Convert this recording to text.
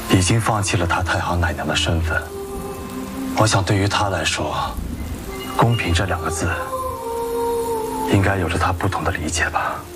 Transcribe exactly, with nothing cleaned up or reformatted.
已经放弃了他太行奶娘的身份。我想，对于他来说，公平这两个字，应该有着他不同的理解吧。